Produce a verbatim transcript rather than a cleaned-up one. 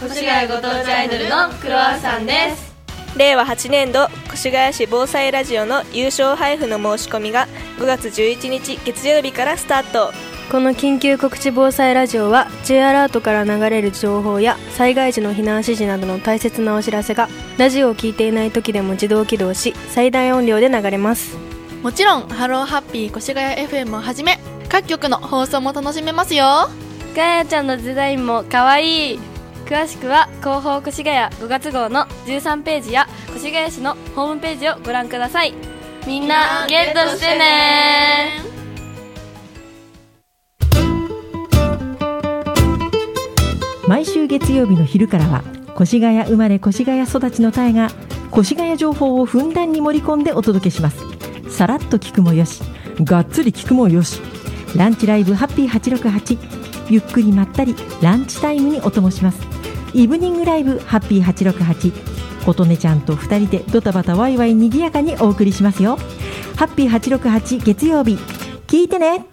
越谷ご当地アイドルのクロワッサンです。 れいわはちねんど越谷市防災ラジオの優勝配布の申し込みがごがつじゅういちにち月曜日からスタート。 この緊急告知防災ラジオは J アラートから流れる情報や災害時の避難指示などの大切なお知らせがラジオを聞いていない時でも自動起動し最大音量で流れます。 もちろんハローハッピー越谷 エフエム をはじめ各局の放送も楽しめますよ。 ガヤちゃんのデザインもかわいい。詳しくは広報越谷ごがつ号のじゅうさんページや越谷市のホームページをご覧ください。みんなゲットしてね。 毎週月曜日の昼からは越谷生まれ越谷育ちのタエが越谷情報をふんだんに盛り込んでお届けします。さらっと聞くもよし、がっつり聞くもよし、ランチライブハッピーはちろくはち、ゆっくりまったりランチタイムにお供します。イブニングライブハッピーはちろくはち、琴音ちゃんとふたりでドタバタワイワイにぎやかにお送りしますよ。ハッピーはちろくはち月曜日、聞いてね。